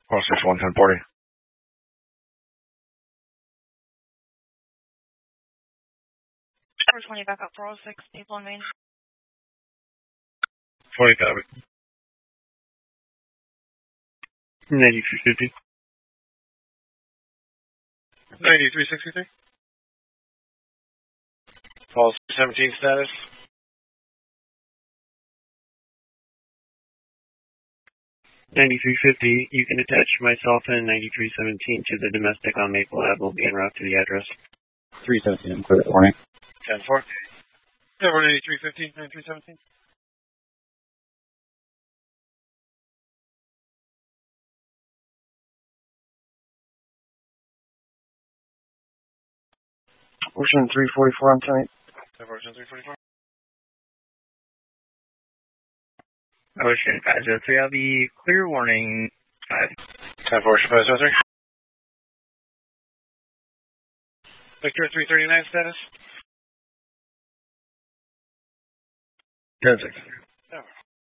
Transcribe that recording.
461, 1040. Number 20 back up 406, people on main. 20 copy. 9350. 9363. Falls 17 status. 9350, you can attach myself and 9317 to the domestic on Maple Ave. Will be en route to the address. 317, I'm clear that morning. 10-4. Number 9315, 9317. Ocean 344 on tonight. Ocean 344. Ocean 503, I'll be clear warning 5. 10-4, Ocean 503. Victor 339 status. 10-6.